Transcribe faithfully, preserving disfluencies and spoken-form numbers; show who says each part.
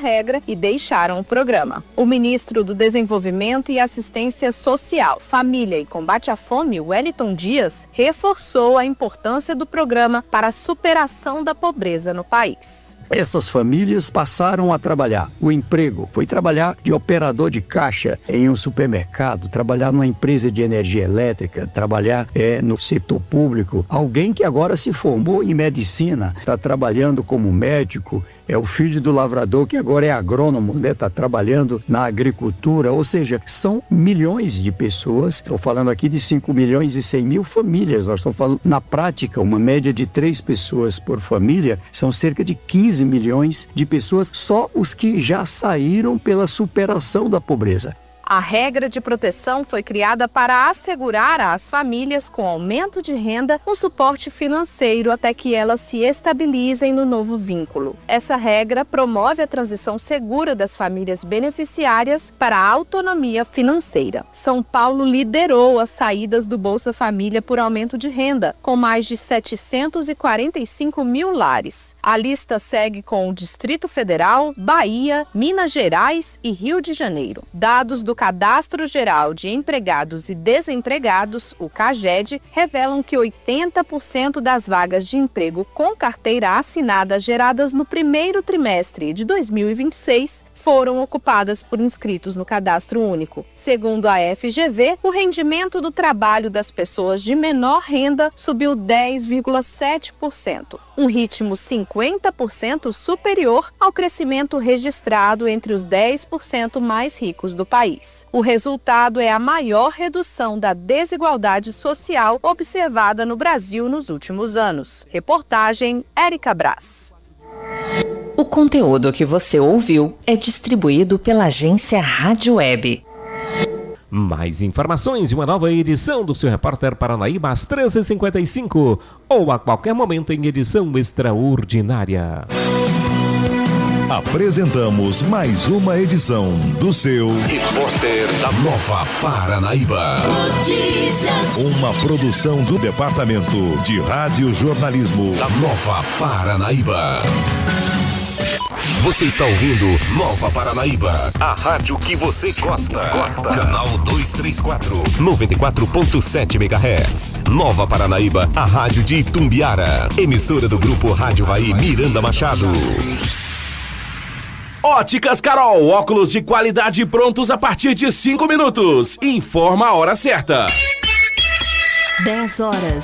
Speaker 1: regra e deixaram o programa. O ministro do Desenvolvimento e Assistência Social, Família e Combate à Fome, Wellington Dias, reforçou a importância do programa para a superação da pobreza no país.
Speaker 2: Essas famílias passaram a trabalhar. O emprego foi trabalhar de operador de caixa em um supermercado, trabalhar numa empresa de energia elétrica, trabalhar é, no setor público. Alguém que agora se formou em medicina, está trabalhando como médico, é o filho do lavrador que agora é agrônomo, né? Está trabalhando na agricultura, ou seja, são milhões de pessoas. Estou falando aqui de cinco milhões e cem mil famílias. Nós estamos falando, na prática, uma média de três pessoas por família, são cerca de quinze milhões de pessoas, só os que já saíram pela superação da pobreza.
Speaker 1: A regra de proteção foi criada para assegurar às famílias com aumento de renda um suporte financeiro até que elas se estabilizem no novo vínculo. Essa regra promove a transição segura das famílias beneficiárias para a autonomia financeira. São Paulo liderou as saídas do Bolsa Família por aumento de renda, com mais de setecentos e quarenta e cinco mil lares. A lista segue com o Distrito Federal, Bahia, Minas Gerais e Rio de Janeiro. Dados do Cadastro Geral de Empregados e Desempregados, o CAGED, revelam que oitenta por cento das vagas de emprego com carteira assinada geradas no primeiro trimestre de dois mil e vinte e seis foram ocupadas por inscritos no Cadastro Único. Segundo a F G V, o rendimento do trabalho das pessoas de menor renda subiu dez vírgula sete por cento, um ritmo cinquenta por cento superior ao crescimento registrado entre os dez por cento mais ricos do país. O resultado é a maior redução da desigualdade social observada no Brasil nos últimos anos. Reportagem Érica Brás.
Speaker 3: O conteúdo que você ouviu é distribuído pela agência Rádio Web.
Speaker 4: Mais informações e uma nova edição do seu Repórter Paranaíba às treze e cinquenta e cinco ou a qualquer momento em edição extraordinária.
Speaker 5: Apresentamos mais uma edição do seu
Speaker 6: Repórter da Nova Paranaíba.
Speaker 5: Notícias. Uma produção do Departamento de Rádio Jornalismo
Speaker 6: da Nova Paranaíba. Você está ouvindo Nova Paranaíba, a rádio que você gosta. gosta. Canal duzentos e trinta e quatro, noventa e quatro ponto sete megahertz. Nova Paranaíba, a rádio de Itumbiara. Emissora do Grupo Rádio Vai Miranda Machado.
Speaker 7: Óticas Carol, óculos de qualidade prontos a partir de cinco minutos. Informa a hora certa.
Speaker 3: dez horas